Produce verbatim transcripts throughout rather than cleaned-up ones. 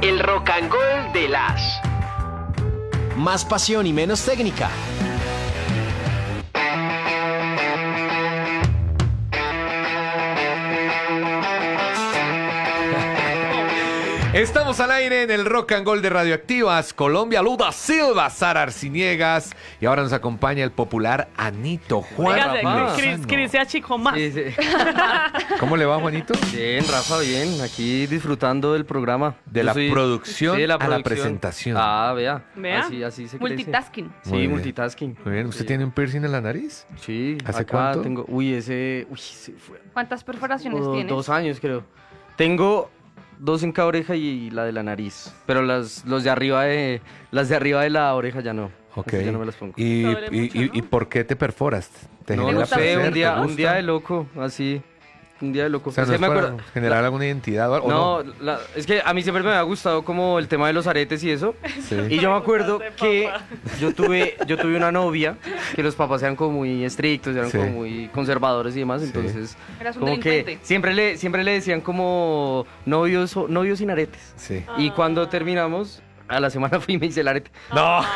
El rock and roll de las. Más pasión y menos técnica. Estamos al aire en el Rock and Roll de Radioactivas, Colombia, Luda Silva, Sara Arciniega, y ahora nos acompaña el popular Anito Juan. Oiga, Cris, Cris se achicó más. Sí, sí. ¿Cómo le va, Juanito? Bien, Rafa, bien. Aquí disfrutando del programa. De Yo la soy- producción sí, de la a la producción. presentación. Ah, vea. Vea. Así, así se crece. Multitasking. Sí, Muy bien. multitasking. Muy bien, ¿usted Sí. tiene un piercing en la nariz? Sí. ¿Hace acá cuánto? tengo. Uy, ese. Uy, se fue. ¿Cuántas perforaciones como tienes? Dos años, creo. Tengo dos en cada oreja y la de la nariz. Pero las, los de arriba de. Las de arriba de la oreja ya no. Ok. Así ya no me las pongo. ¿Y, Duele y, mucho, y- ¿no? y por qué te perforas? ¿Te No, genera no sé, placer? un ¿Te día, un gusta? día de loco, así. Un día de loco. O sea, Es ¿no que es me para acuerdo- generar alguna identidad o algo? No, la- es que a mí siempre me ha gustado como el tema de los aretes y eso. Sí. Y yo me acuerdo Preguntas de que papá. yo tuve, yo tuve una novia que los papás eran como muy estrictos, eran Sí. como muy conservadores y demás, Sí. entonces Eras un como que delincuente. siempre le, siempre le decían como novios, o- novios sin aretes. Sí. Y cuando terminamos, a la semana fui y me hice el arete. No. O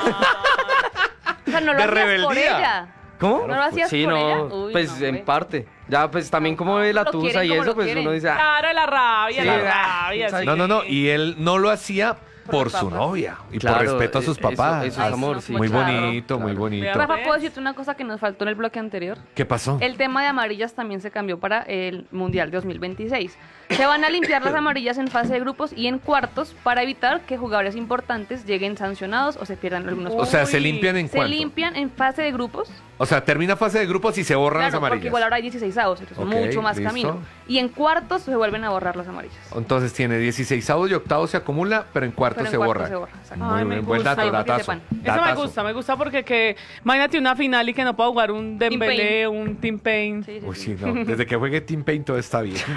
sea, no lo de hacías por rebeldía. ella. ¿Cómo? ¿No lo hacías Sí, por no, ella? Uy, pues no, en güey. parte. Ya pues también como de la Lo tusa quieren y como eso, lo pues quieren. uno dice, ah, Claro, la rabia, Sí, la ah, rabia. sí. sí. No, no, no. Y él no lo hacía por, los su papás. novia y claro, por respeto a sus eh, papás. Eso, eso Ay, es amor, no, sí. Muy claro. bonito, muy Claro. bonito. Vea, Rafa, ¿ves? ¿puedo decirte una cosa que nos faltó en el bloque anterior? ¿Qué pasó? El tema de amarillas también se cambió para el Mundial de dos mil veintiséis. Se van a limpiar las amarillas en fase de grupos y en cuartos para evitar que jugadores importantes lleguen sancionados o se pierdan algunos O puntos. sea, ¿se Uy. limpian en Se cuánto? limpian en fase de grupos. O sea, termina fase de grupos y se borran las Claro, amarillas. porque igual ahora hay dieciséis avos, entonces Ok, mucho más listo. camino. Y en cuartos se vuelven a borrar las amarillas. Entonces tiene dieciséis y octavos se acumula, pero en cuartos Pero en se cuartos borra. se borra, exacto. Muy Ay, me bien, buen gusta. dato, Ay, para que datazo. sepan. Eso me datazo. gusta, me gusta porque que, imagínate una final y que no pueda jugar un Dembélé, Payne. un Team Payne. Sí, sí, Uy, sí. sí, no. Desde que juegue Team Paint todo está bien.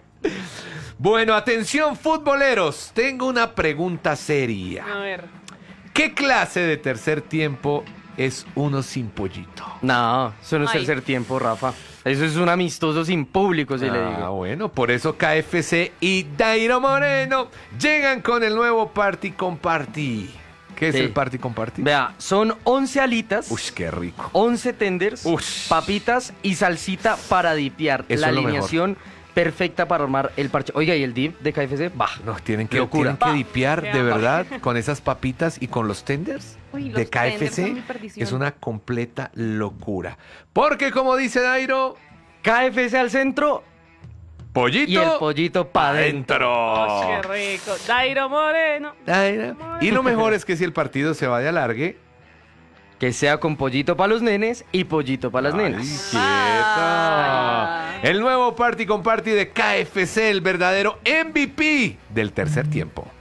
Bueno, atención futboleros. Tengo una pregunta seria. A ver. ¿Qué clase de tercer tiempo es uno sin pollito? No, eso no es Ay. tercer tiempo, Rafa. Eso es un amistoso sin público, si le Ah, digo. bueno, por eso K F C y Dairo Moreno llegan con el nuevo Party con Party. ¿Qué es Sí. el Party con Party? Vea, son once alitas, Uy, qué rico. once tenders, Ush. papitas y salsita para dipear. Eso La es lo alineación perfecta para armar el parche. Oiga, ¿y el dip de K F C? Bah, No, tienen que, Locura. tienen que dipear Qué de hambre. verdad con esas papitas y con los tenders Uy, de los K F tenders son C. mi perdición. Es una completa locura. Porque como dice Dairo, K F C al centro pollito y el pollito para adentro. Oh, qué adentro. rico. Dairo Moreno. Dairo. Y lo mejor es que si el partido se va de alargue, Que sea con pollito para los nenes y pollito para las Ay, nenas. quieta. El nuevo Party con Party de K F C, el verdadero M V P del tercer tiempo.